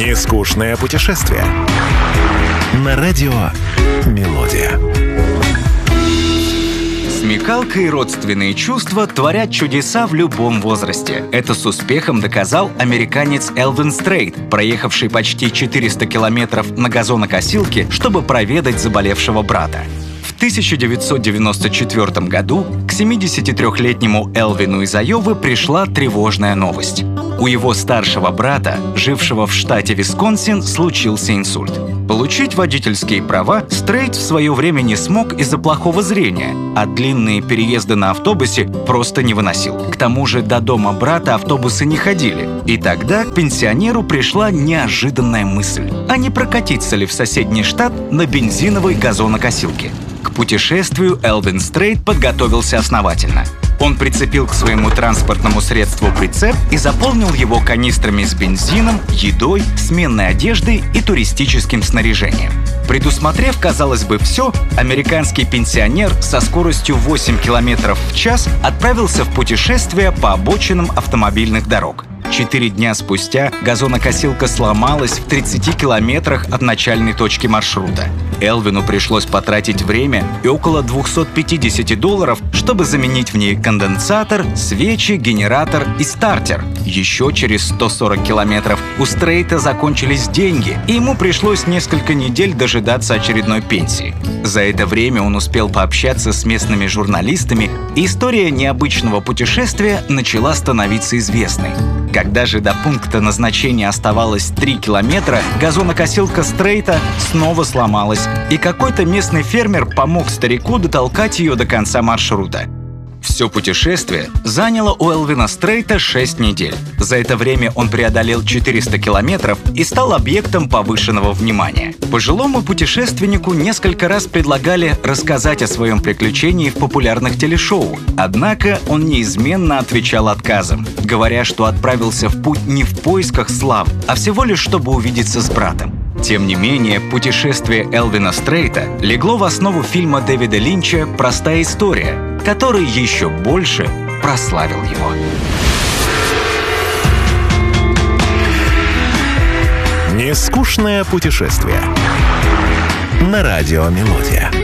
Нескучное путешествие. На радио «Мелодия». Смекалка и родственные чувства творят чудеса в любом возрасте. Это с успехом доказал американец Элвин Стрейт, проехавший почти 400 километров на газонокосилке, чтобы проведать заболевшего брата. В 1994 году к 73-летнему Элвину из Айовы пришла тревожная новость. У его старшего брата, жившего в штате Висконсин, случился инсульт. Получить водительские права Стрейт в свое время не смог из-за плохого зрения, а длинные переезды на автобусе просто не выносил. К тому же до дома брата автобусы не ходили. И тогда к пенсионеру пришла неожиданная мысль: а не прокатиться ли в соседний штат на бензиновой газонокосилке? К путешествию Элвин Стрейт подготовился основательно. Он прицепил к своему транспортному средству прицеп и заполнил его канистрами с бензином, едой, сменной одеждой и туристическим снаряжением. Предусмотрев, казалось бы, все, американский пенсионер со скоростью 8 км в час отправился в путешествие по обочинам автомобильных дорог. 4 дня спустя газонокосилка сломалась в 30 километрах от начальной точки маршрута. Элвину пришлось потратить время и около $250, чтобы заменить в ней конденсатор, свечи, генератор и стартер. Еще через 140 километров у Стрейта закончились деньги, и ему пришлось несколько недель дожидаться очередной пенсии. За это время он успел пообщаться с местными журналистами, и история необычного путешествия начала становиться известной. Когда же до пункта назначения оставалось 3 километра, газонокосилка Стрейта снова сломалась, и какой-то местный фермер помог старику дотолкать ее до конца маршрута. Все путешествие заняло у Элвина Стрейта 6 недель. За это время он преодолел 400 километров и стал объектом повышенного внимания. Пожилому путешественнику несколько раз предлагали рассказать о своем приключении в популярных телешоу. Однако он неизменно отвечал отказом, говоря, что отправился в путь не в поисках славы, а всего лишь чтобы увидеться с братом. Тем не менее, путешествие Элвина Стрейта легло в основу фильма Дэвида Линча «Простая история», который еще больше прославил его. Нескучное путешествие. На радио «Мелодия».